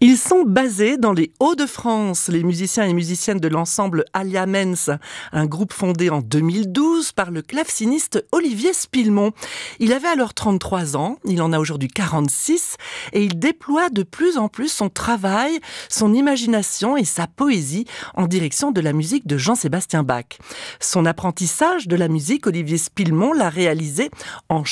Ils sont basés dans les Hauts-de-France, les musiciens et musiciennes de l'ensemble Alia Mens, un groupe fondé en 2012 par le claveciniste Olivier Spillemont. Il avait alors 33 ans, il en a aujourd'hui 46 et il déploie de plus en plus son travail, son imagination et sa poésie en direction de la musique de Jean-Sébastien Bach. Son apprentissage de la musique, Olivier Spillemont l'a réalisé en